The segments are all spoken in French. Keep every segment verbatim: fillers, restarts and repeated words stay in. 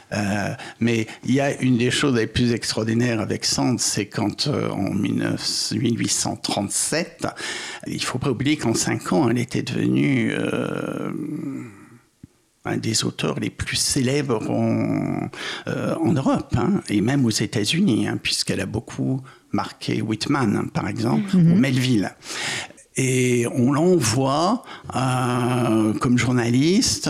Euh, mais il y a une des choses les plus extraordinaires avec Sand, c'est quand euh, en mille huit cent trente-sept, il ne faut pas oublier qu'en cinq ans, elle était devenue euh, un des auteurs les plus célèbres en, euh, en Europe, hein, et même aux États-Unis, hein, puisqu'elle a beaucoup marqué Whitman, hein, par exemple, mm-hmm. ou Melville. Et on l'envoie euh, comme journaliste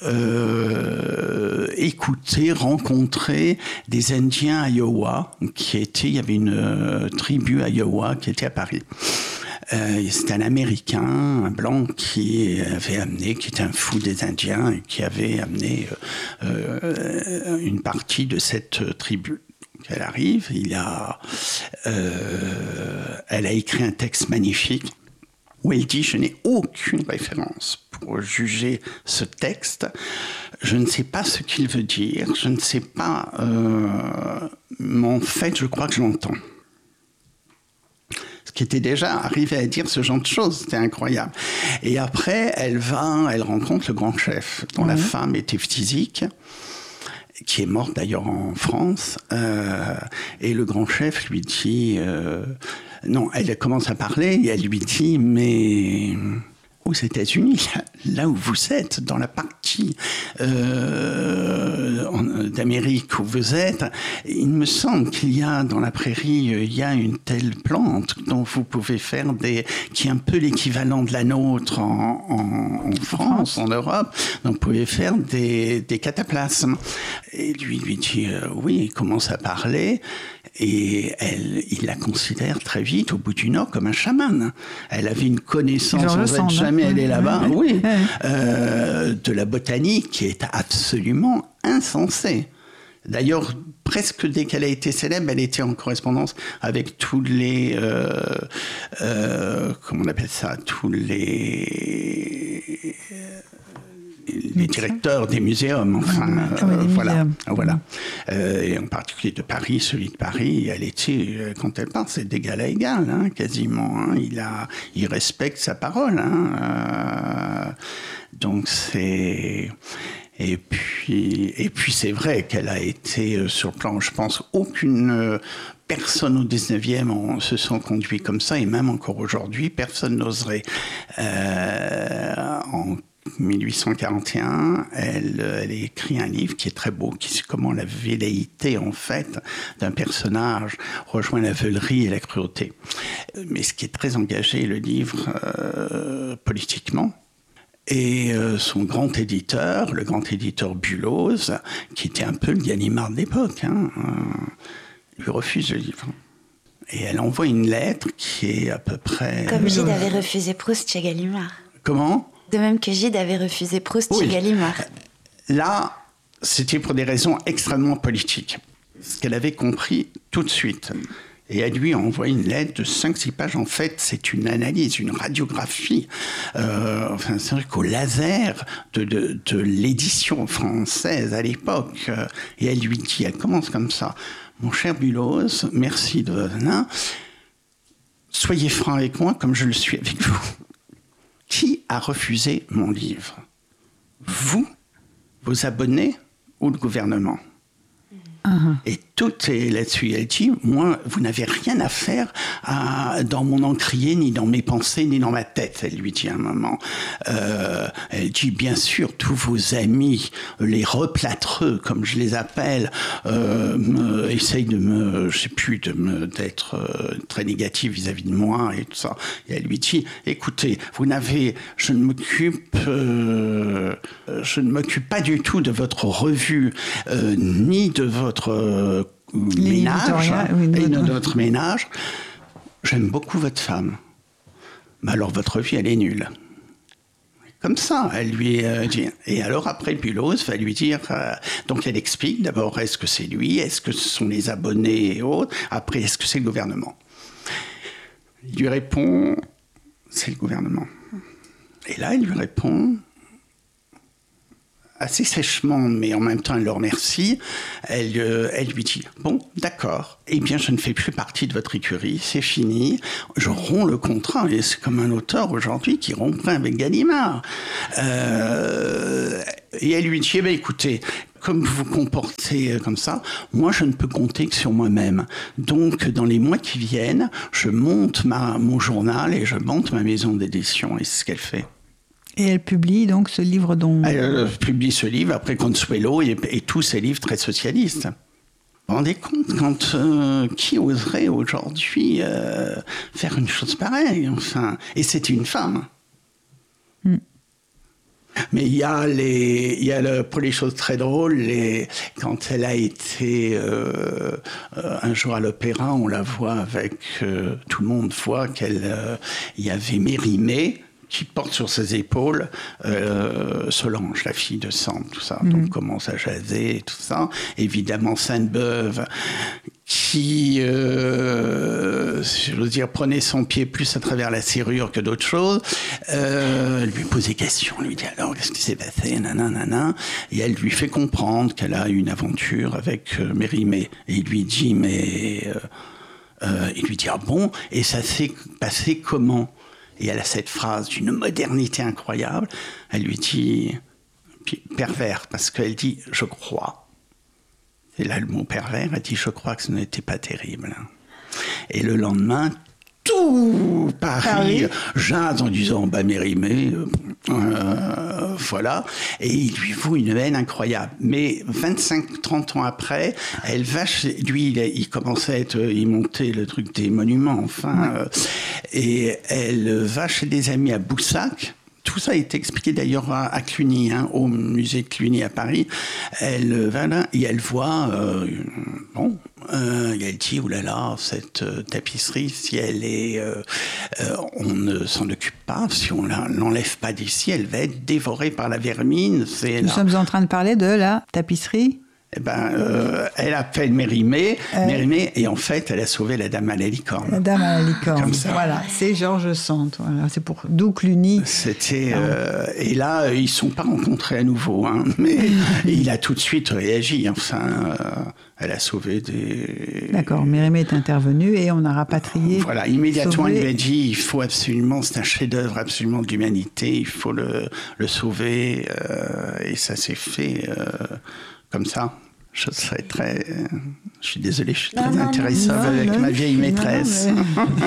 euh, écouter, rencontrer des Indiens à Iowa, qui étaient, il y avait une euh, tribu à Iowa qui était à Paris. Euh, c'était un Américain, un blanc, qui avait amené, qui était un fou des Indiens, et qui avait amené euh, euh, une partie de cette tribu. Elle arrive, il a, euh, elle a écrit un texte magnifique, où elle dit « Je n'ai aucune référence pour juger ce texte. Je ne sais pas ce qu'il veut dire. Je ne sais pas... Euh, mais en fait, je crois que je l'entends. » Ce qui était déjà arrivé à dire ce genre de choses. C'était incroyable. Et après, elle va... Elle rencontre le grand chef, dont mmh. la femme était physique, qui est morte d'ailleurs en France. Euh, et le grand chef lui dit... Euh, Non, elle commence à parler et elle lui dit « Mais aux États-Unis, là où vous êtes, dans la partie euh, d'Amérique où vous êtes, il me semble qu'il y a dans la prairie, il y a une telle plante dont vous pouvez faire des... qui est un peu l'équivalent de la nôtre en, en, en France, en Europe, donc vous pouvez faire des, des cataplasmes. » Et lui lui dit euh, « Oui, il commence à parler. » Et elle, il la considère très vite, au bout du Nord, comme un chaman. Elle avait une connaissance, sans être jamais allée là-bas, oui, oui, euh, de la botanique qui est absolument insensée. D'ailleurs, presque dès qu'elle a été célèbre, elle était en correspondance avec tous les... Euh, euh, comment on appelle ça ? Tous les... les directeurs des muséums, enfin, ah, oui, euh, des voilà, muséums. voilà. Euh, et en particulier de Paris, celui de Paris, elle était, quand elle parle, c'est d'égal à égal, hein, quasiment. Hein, il a, il respecte sa parole. Hein, euh, donc c'est. Et puis, et puis c'est vrai qu'elle a été sur le plan, je pense, aucune personne au dix-neuvième se sont conduits comme ça, et même encore aujourd'hui, personne n'oserait euh, en mille huit cent quarante et un, elle, elle a écrit un livre qui est très beau, qui c'est comment la velléité, en fait, d'un personnage rejoint la veulerie et la cruauté. Mais ce qui est très engagé, le livre, euh, politiquement. Et euh, son grand éditeur, le grand éditeur Bulloz, qui était un peu le Gallimard de l'époque, hein, euh, lui refuse le livre. Et elle envoie une lettre qui est à peu près... Comme Gide avait refusé Proust chez Gallimard. Comment ? De même que Gide avait refusé Proust oui. chez Gallimard. Là, c'était pour des raisons extrêmement politiques. Ce qu'elle avait compris tout de suite. Et elle lui a envoyé une lettre de cinq six pages. En fait, c'est une analyse, une radiographie. Euh, enfin, c'est vrai qu'au laser de, de, de l'édition française à l'époque. Euh, et elle lui dit, elle commence comme ça. « Mon cher Bulloz, merci de venir. Soyez franc avec moi comme je le suis avec vous. Qui a refusé mon livre ? Vous, vos abonnés ou le gouvernement ? Uh-huh. Et tout est là-dessus. Elle dit, moi, vous n'avez rien à faire à, dans mon encrier, ni dans mes pensées, ni dans ma tête, elle lui dit à un moment. Euh, elle dit, bien sûr, tous vos amis, les replâtreux, comme je les appelle, euh, me, essayent de me, je sais plus, de me, d'être euh, très négatif vis-à-vis de moi et tout ça. Et elle lui dit, écoutez, vous n'avez, je ne m'occupe, euh, je ne m'occupe pas du tout de votre revue, euh, ni de votre euh, ménage, oui, et de votre ménage. J'aime beaucoup votre femme. Mais alors votre vie, elle est nulle. Comme ça, elle lui euh, dit. Et alors après, Bulloz va lui dire. Euh, donc elle explique d'abord, est-ce que c'est lui, est-ce que ce sont les abonnés et autres. Après, est-ce que c'est le gouvernement ? Il lui répond, c'est le gouvernement. Et là, il lui répond assez sèchement, mais en même temps, elle le remercie. Elle, euh, elle lui dit, bon, d'accord, eh bien, je ne fais plus partie de votre écurie, c'est fini, je romps le contrat, et c'est comme un auteur aujourd'hui qui romprait avec Gallimard. Euh, et elle lui dit, eh bien, écoutez, comme vous vous comportez comme ça, moi je ne peux compter que sur moi-même. Donc dans les mois qui viennent, je monte ma, mon journal et je monte ma maison d'édition, et c'est ce qu'elle fait. Et elle publie donc ce livre dont... Elle euh, publie ce livre après Consuelo et, et tous ses livres très socialistes. Vous vous rendez compte quand euh, qui oserait aujourd'hui euh, faire une chose pareille, enfin, et c'était une femme. Mm. Mais il y a les, il y a le, pour les choses très drôles, les, quand elle a été euh, euh, un jour à l'opéra, on la voit avec euh, tout le monde voit qu'elle, euh, il y avait Mérimée qui porte sur ses épaules euh, Solange, la fille de Sand, tout ça. Mmh. Donc commence à jaser et tout ça. Évidemment Sainte-Beuve qui, euh, je veux dire, prenait son pied plus à travers la serrure que d'autres choses, euh, lui pose des questions, lui dit alors qu'est-ce qui s'est passé, nanana, et elle lui fait comprendre qu'elle a eu une aventure avec euh, Mérimée. Et il lui dit mais, euh, euh, il lui dit ah bon, et ça s'est passé comment? Et elle a cette phrase d'une modernité incroyable. Elle lui dit, puis pervers, parce qu'elle dit « je crois ». Et là, le mot pervers, elle dit « je crois que ce n'était pas terrible ». Et le lendemain, tout Paris jase en disant bah, « Mérimée, euh, voilà ». Et il lui voue une haine incroyable. Mais vingt-cinq trente ans après, elle va chez lui, il, il commençait à être, il montait le truc des monuments, enfin. Ouais. Euh, et elle va chez des amis à Boussac. Tout ça a été expliqué d'ailleurs à, à Cluny, hein, au musée de Cluny à Paris. Elle va là et elle voit, euh, bon, euh, et elle dit, oulala, cette euh, tapisserie, si elle est, euh, euh, on ne s'en occupe pas, si on la, l'enlève pas d'ici, elle va être dévorée par la vermine. C'est Nous là. sommes en train de parler de la tapisserie. Eh ben, euh, elle appelle Mérimée, euh, Mérimée, et en fait, elle a sauvé la dame à la licorne. La dame à la licorne. Comme ça. Voilà, c'est Georges Sand. Voilà, c'est pour d'où Cluny. C'était euh, et là, ils sont pas rencontrés à nouveau, hein, mais il a tout de suite réagi. Enfin, euh, elle a sauvé des. D'accord, Mérimée est intervenue et on a rapatrié. Voilà, immédiatement, sauvé... elle lui a dit il faut absolument, c'est un chef-d'œuvre absolument de l'humanité, il faut le, le sauver, euh, et ça s'est fait. Euh, Comme ça, je serais très... Je suis désolée, je suis très non, intéressée non, avec non, ma vieille maîtresse. Non,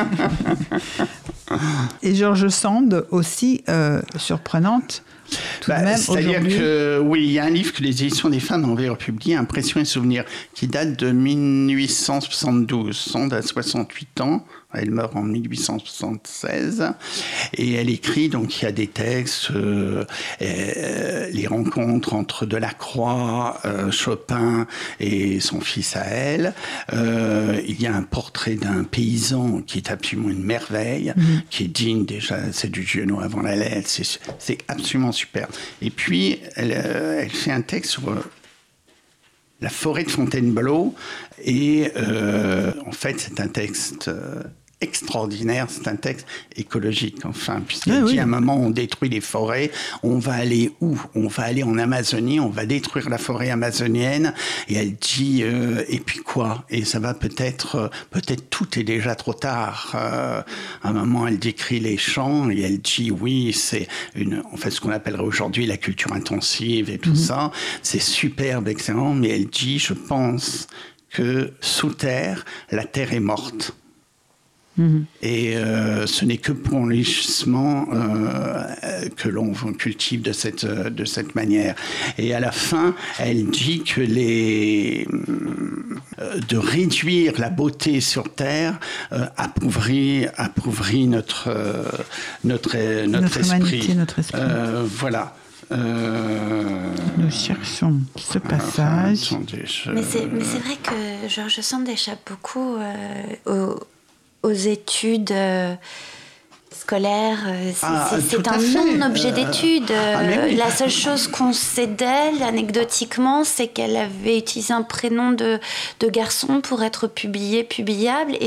mais... Et Georges Sand aussi, euh, surprenante, tout bah, de même, c'est-à-dire aujourd'hui... que, oui, il y a un livre que les éditions des femmes avaient republié, Impressions et souvenirs, qui date de mille huit cent soixante-douze. Sand a soixante-huit ans. Elle meurt en mille huit cent soixante-seize et elle écrit, donc il y a des textes, euh, euh, les rencontres entre Delacroix, euh, Chopin et son fils à elle. Euh, il y a un portrait d'un paysan qui est absolument une merveille, mmh. qui est digne déjà, c'est du Giono avant la lettre, c'est, c'est absolument super. Et puis elle, euh, elle fait un texte sur... Euh, la forêt de Fontainebleau, et euh, en fait c'est un texte euh, extraordinaire, c'est un texte écologique, enfin, puisqu'il ah, dit oui. à un moment on détruit les forêts, on va aller où? On va aller en Amazonie, on va détruire la forêt amazonienne, et elle dit, euh, et puis quoi? Et ça va peut-être, euh, peut-être tout est déjà trop tard. Euh, à un moment elle décrit les champs, et elle dit oui, c'est une, en fait ce qu'on appellerait aujourd'hui la culture intensive et tout mmh. ça, c'est superbe, excellent, mais elle dit, je pense que sous terre, la terre est morte. Mmh. Et euh, ce n'est que pour l'enrichissement euh, que l'on cultive de cette, de cette manière. Et à la fin, elle dit que les, euh, de réduire la beauté sur Terre euh, appauvrit, appauvrit notre, euh, notre, notre, notre esprit. Humanité, notre esprit. Euh, voilà. Euh... Nous cherchons ce passage. Enfin, attendez, je... Mais c'est, mais c'est vrai que Georges Sand échappe beaucoup euh, aux... aux études euh, scolaires. C'est, ah, c'est, c'est un non-objet d'étude. Euh, ah, oui. La seule chose qu'on sait d'elle, anecdotiquement, c'est qu'elle avait utilisé un prénom de, de garçon pour être publié, publiable, et c'est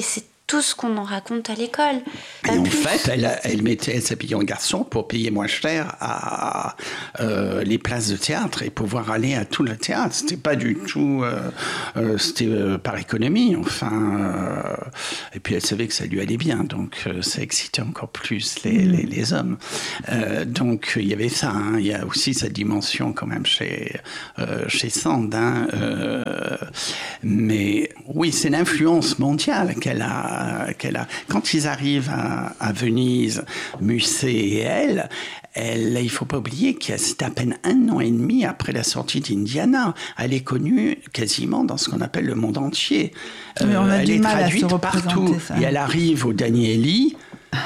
tout ce qu'on en raconte à l'école. Et en fait, elle, elle, mettait, elle s'habillait en garçon pour payer moins cher à euh, les places de théâtre et pouvoir aller à tout le théâtre. C'était pas du tout, euh, euh, c'était euh, par économie. Enfin, euh, et puis elle savait que ça lui allait bien, donc euh, ça excitait encore plus les, mmh. les, les hommes. Euh, donc il y avait ça. Hein. Il y a aussi cette dimension quand même chez euh, chez Sand. Hein. Euh, mais oui, c'est l'influence mondiale qu'elle a. Qu'elle a. Quand ils arrivent à, à Venise, Musset et elle, elle, il ne faut pas oublier que c'était à peine un an et demi après la sortie d'Indiana. Elle est connue quasiment dans ce qu'on appelle le monde entier. Mais on a euh, elle du est mal traduite à se partout. Ça. Et elle arrive au Danieli,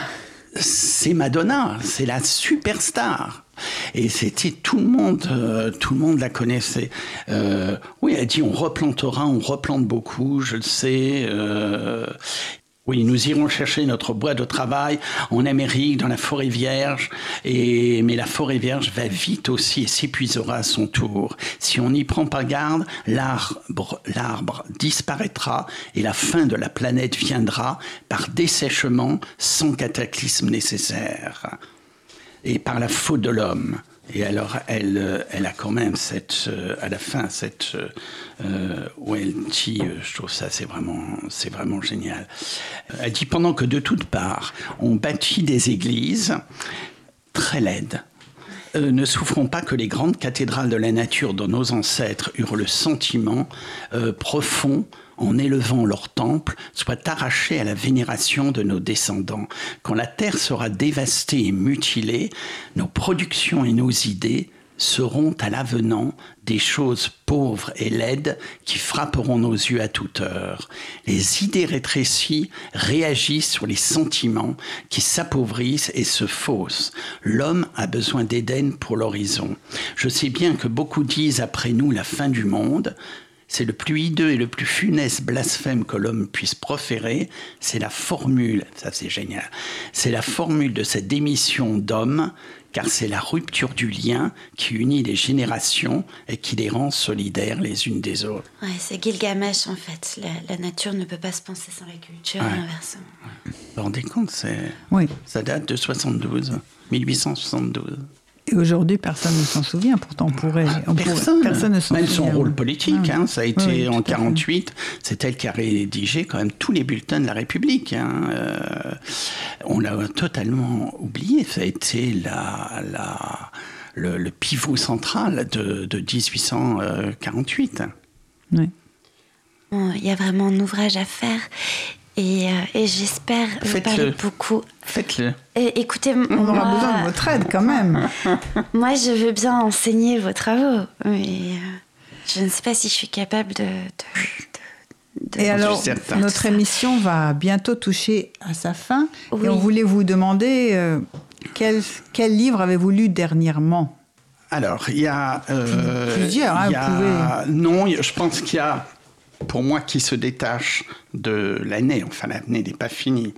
c'est Madonna, c'est la superstar. Et c'était tout le monde, euh, tout le monde la connaissait. Euh, oui, elle dit on replantera, on replante beaucoup, je le sais. Euh, oui, nous irons chercher notre bois de travail en Amérique, dans la forêt vierge. Et, mais la forêt vierge va vite aussi et s'épuisera à son tour. Si on n'y prend pas garde, l'arbre, l'arbre disparaîtra et la fin de la planète viendra par dessèchement sans cataclysme nécessaire. Et par la faute de l'homme. Et alors, elle, elle a quand même cette, à la fin, cette, euh, où elle dit, je trouve ça, c'est vraiment, c'est vraiment génial. Elle dit, pendant que de toutes parts, on bâtit des églises très laides, euh, ne souffrons pas que les grandes cathédrales de la nature dont nos ancêtres eurent le sentiment euh, profond en élevant leur temple, soient arrachés à la vénération de nos descendants. Quand la terre sera dévastée et mutilée, nos productions et nos idées seront à l'avenant des choses pauvres et laides qui frapperont nos yeux à toute heure. Les idées rétrécies réagissent sur les sentiments qui s'appauvrissent et se faussent. L'homme a besoin d'Éden pour l'horizon. Je sais bien que beaucoup disent après nous la fin du monde. C'est le plus hideux et le plus funeste blasphème que l'homme puisse proférer. C'est la formule, ça c'est génial, c'est la formule de cette démission d'homme, car c'est la rupture du lien qui unit les générations et qui les rend solidaires les unes des autres. Ouais, c'est Gilgamesh en fait. La, la nature ne peut pas se penser sans la culture, ouais. Inversement. Vous vous rendez compte, c'est... Oui. Ça date de soixante-douze, mille huit cent soixante-douze. Et aujourd'hui, personne ne s'en souvient. Pourtant, on pourrait. On personne. Pourrait, personne ne s'en Même souvient. son rôle politique, ah, hein, ça a été oui, en quarante-huit. C'est elle qui a rédigé quand même tous les bulletins de la République. Hein. Euh, on l'a totalement oublié. Ça a été la, la, le, le pivot central de, de dix-huit cent quarante-huit. Oui. Bon, il y a vraiment un ouvrage à faire. Et, euh, et j'espère vous parler beaucoup. Faites-le. Et, écoutez, on moi, aura besoin de votre aide quand même. Moi, je veux bien enseigner vos travaux, mais euh, je ne sais pas si je suis capable de. de, de, de et alors, notre ça. émission va bientôt toucher à sa fin, oui. Et on voulait vous demander euh, quel, quel livre avez-vous lu dernièrement ? Alors, il y a euh, plusieurs. Hein, y a, vous pouvez... Non, je pense qu'il y a. Pour moi, qui se détache de l'année, enfin l'année n'est pas finie.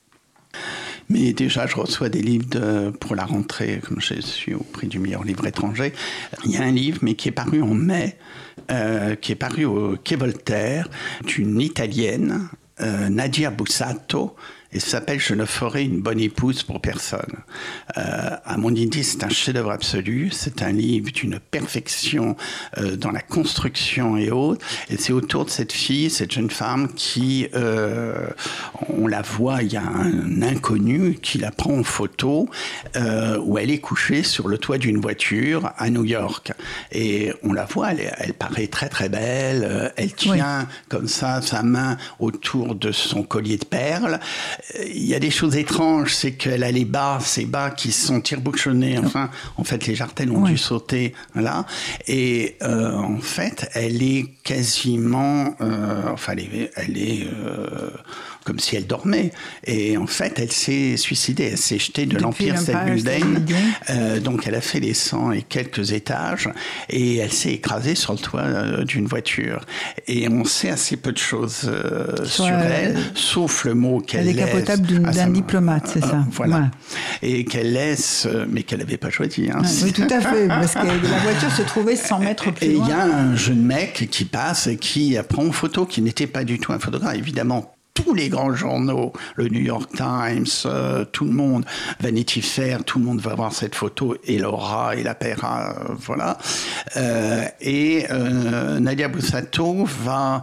Mais déjà, je reçois des livres de, pour la rentrée, comme je suis au prix du meilleur livre étranger. Il y a un livre, mais qui est paru en mai, euh, qui est paru au Quai Voltaire, d'une Italienne, euh, Nadia Bussato, et ça s'appelle « Je ne ferai une bonne épouse pour personne ». Euh, à mon idée, c'est un chef-d'œuvre absolu. C'est un livre d'une perfection euh, dans la construction et autres. Et c'est autour de cette fille, cette jeune femme qui, euh, on la voit, il y a un inconnu qui la prend en photo euh, où elle est couchée sur le toit d'une voiture à New York. Et on la voit, elle, elle paraît très très belle. Elle tient oui. comme ça sa main autour de son collier de perles. Il y a des choses étranges, c'est qu'elle a les bas, ses bas qui sont tire-bouchonnés. Enfin, en fait, les jartelles ont oui. dû sauter là. Et euh, en fait, elle est quasiment, euh, enfin, elle est, elle est euh, comme si elle dormait. Et en fait, elle s'est suicidée. Elle s'est jetée de l'Empire State Building. Euh, donc, elle a fait les cent et quelques étages et elle s'est écrasée sur le toit euh, d'une voiture. Et on sait assez peu de choses euh, sur elle, elle, sauf le mot qu'elle laisse. Potable d'un sa... diplomate, c'est euh, ça. Voilà. Ouais. Et qu'elle laisse, mais qu'elle n'avait pas choisi. Hein. Ouais, oui, tout à fait, parce que la voiture se trouvait cent mètres plus et loin. Et il y a un jeune mec qui passe et qui prend une photo, qui n'était pas du tout un photographe, évidemment tous les grands journaux, le New York Times, euh, tout le monde, Vanity Fair, tout le monde va voir cette photo, et Laura, et la Pera, euh, voilà. Euh, et euh, Nadia Bussato va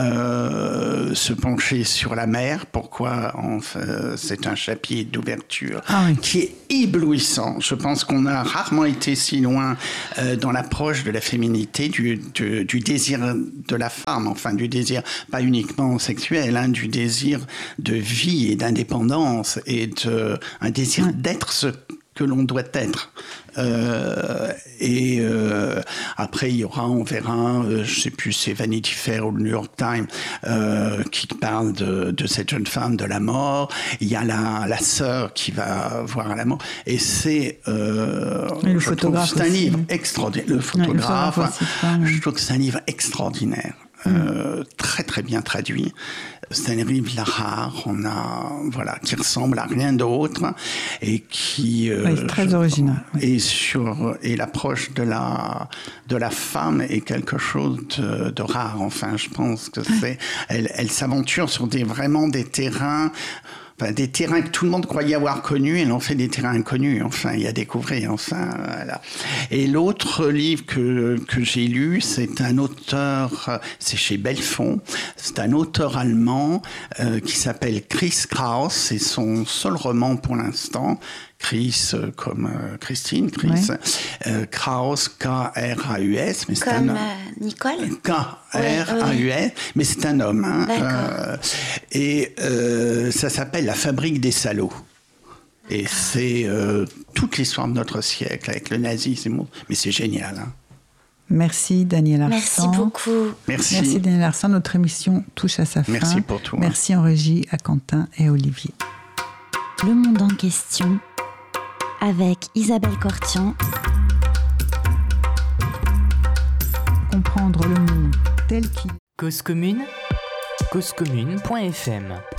euh, se pencher sur la mer. Pourquoi enfin, c'est un chapitre d'ouverture ah oui. qui est éblouissant. Je pense qu'on a rarement été si loin euh, dans l'approche de la féminité, du, du, du désir de la femme, enfin du désir pas uniquement sexuel, hein, du désir désir de vie et d'indépendance et de, un désir d'être ce que l'on doit être. Euh, et euh, après, il y aura, on verra, euh, je ne sais plus, c'est Vanity Fair ou le New York Times euh, qui parle de, de cette jeune femme, de la mort. Il y a la, la sœur qui va voir la mort. Et c'est, euh, et le photographe trouve, c'est un aussi. livre extraordinaire. Le photographe, ouais, le photographe aussi, pas, je trouve que c'est un livre extraordinaire. Euh, très très bien traduit. C'est un livre rare, on a voilà qui ressemble à rien d'autre et qui euh, oui, c'est très original. Oui. Et sur et l'approche de la de la femme est quelque chose de, de rare. Enfin, je pense que c'est elle, elle s'aventure sur des vraiment des terrains. Enfin, des terrains que tout le monde croyait avoir connus, elle en fait des terrains inconnus, enfin, il y a découvert, enfin, voilà. Et l'autre livre que, que j'ai lu, c'est un auteur, c'est chez Belfond, c'est un auteur allemand euh, qui s'appelle Chris Kraus, c'est son seul roman pour l'instant, Chris euh, comme euh, Christine, Chris, ouais. euh, Kraus, K R A U S, mais c'est comme un euh, Nicole K R A U S, oui. Mais c'est un homme. Hein, euh, et euh, ça s'appelle La fabrique des salauds. Et D'accord. c'est euh, toute l'histoire de notre siècle avec le nazisme, mais c'est génial. Hein. Merci Daniel Arsan. Merci beaucoup. Merci. Merci Daniel Arsan. Notre émission touche à sa fin. Merci pour tout. Merci en régie à Quentin et Olivier. Le monde en question avec Isabelle Cortian. Comprendre le monde tel qu'il est. Cause commune, cause commune point f m